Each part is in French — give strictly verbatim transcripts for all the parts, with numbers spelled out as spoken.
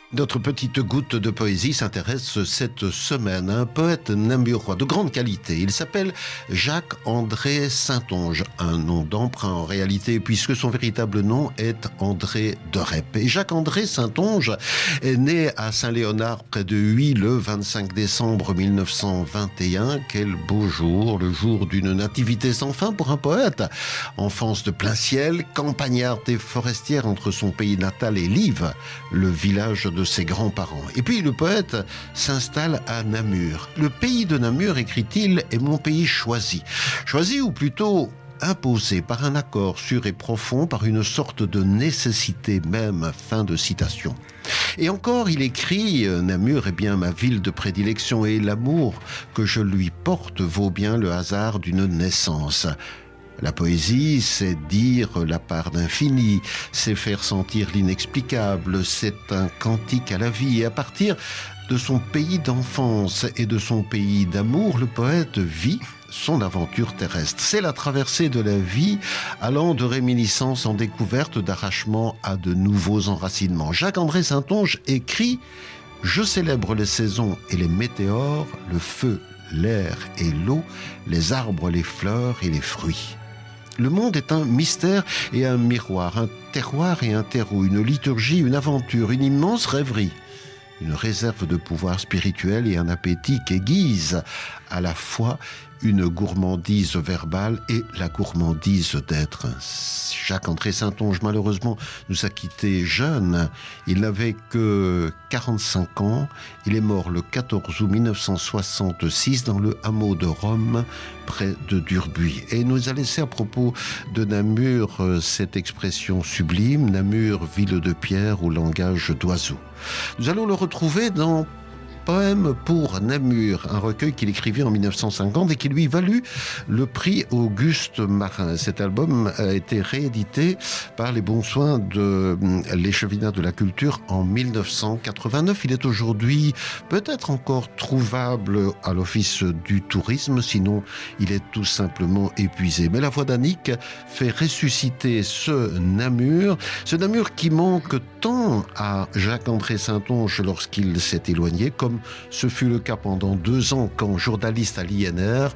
Notre petite goutte de poésie s'intéresse cette semaine à un poète namurois de grande qualité. Il s'appelle Jacques-André Saintonge, un nom d'emprunt en réalité puisque son véritable nom est André de Rep. Et Jacques-André Saintonge est né à Saint-Léonard près de Huy le vingt-cinq décembre mille neuf cent vingt et un. Quel beau jour, le jour d'une nativité sans fin pour un poète. Enfance de plein ciel, campagnarde et forestière entre son pays natal et Live, le village de de ses grands-parents. Et puis le poète s'installe à Namur. Le pays de Namur, écrit-il, est mon pays choisi. Choisi ou plutôt imposé par un accord sûr et profond, par une sorte de nécessité même. Fin de citation. Et encore, il écrit « Namur est bien ma ville de prédilection et l'amour que je lui porte vaut bien le hasard d'une naissance ». La poésie, c'est dire la part d'infini, c'est faire sentir l'inexplicable, c'est un cantique à la vie. Et à partir de son pays d'enfance et de son pays d'amour, le poète vit son aventure terrestre. C'est la traversée de la vie, allant de réminiscence en découverte, d'arrachement à de nouveaux enracinements. Jacques-André Saintonge écrit « Je célèbre les saisons et les météores, le feu, l'air et l'eau, les arbres, les fleurs et les fruits. » Le monde est un mystère et un miroir, un terroir et un terreau, une liturgie, une aventure, une immense rêverie, une réserve de pouvoir spirituel et un appétit qu'aiguise à la fois une gourmandise verbale et la gourmandise d'être. Jacques-André Saintonge, malheureusement, nous a quittés jeune. Il n'avait que quarante-cinq ans. Il est mort le quatorze août mille neuf cent soixante-six dans le hameau de Rome, près de Durbuy. Et il nous a laissé à propos de Namur cette expression sublime, Namur, ville de pierre au langage d'oiseau. Nous allons le retrouver dans Poème pour Namur, un recueil qu'il écrivait en mille neuf cent cinquante et qui lui valut le prix Auguste Marin. Cet album a été réédité par les bons soins de l'échevinat de la culture en mille neuf cent quatre-vingt-neuf. Il est aujourd'hui peut-être encore trouvable à l'office du tourisme, sinon il est tout simplement épuisé. Mais la voix d'Annick fait ressusciter ce Namur, ce Namur qui manque tant à Jacques-André Saintonge lorsqu'il s'est éloigné, comme ce fut le cas pendant deux ans quand, journaliste à l'I N R,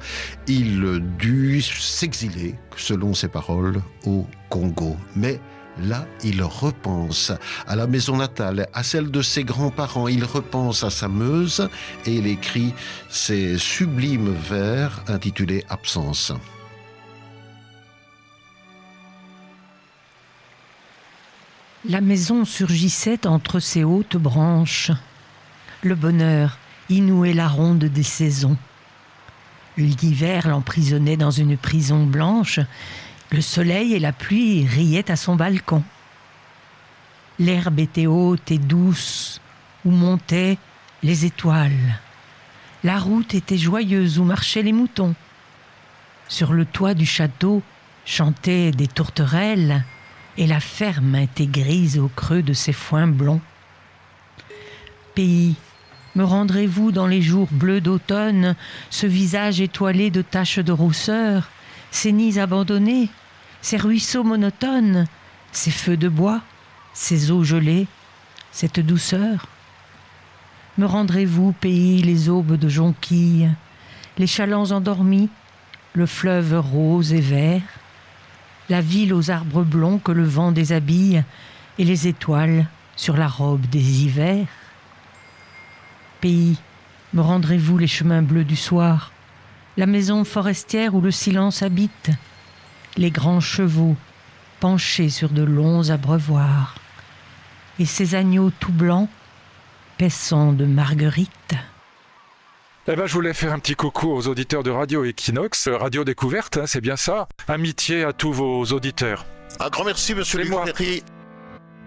il dut s'exiler, selon ses paroles, au Congo. Mais là, il repense à la maison natale, à celle de ses grands-parents. Il repense à sa Meuse et il écrit ces sublimes vers intitulés « Absence ». La maison surgissait entre ses hautes branches. Le bonheur inouait la ronde des saisons. L'hiver l'emprisonnait dans une prison blanche. Le soleil et la pluie riaient à son balcon. L'herbe était haute et douce, où montaient les étoiles. La route était joyeuse où marchaient les moutons. Sur le toit du château chantaient des tourterelles, et la ferme était grise au creux de ses foins blonds. Pays, me rendrez-vous dans les jours bleus d'automne, ce visage étoilé de taches de rousseur, ces nids abandonnés, ces ruisseaux monotones, ces feux de bois, ces eaux gelées, cette douceur? Me rendrez-vous, pays, les aubes de jonquilles, les chalands endormis, le fleuve rose et vert, la ville aux arbres blonds que le vent déshabille et les étoiles sur la robe des hivers? Pays, me rendrez-vous les chemins bleus du soir, la maison forestière où le silence habite, les grands chevaux penchés sur de longs abreuvoirs, et ces agneaux tout blancs paissant de marguerites? Eh ben, je voulais faire un petit coucou aux auditeurs de Radio Equinox, Radio Découverte, hein, c'est bien ça. Amitié à tous vos auditeurs. Un grand merci, monsieur Duclery.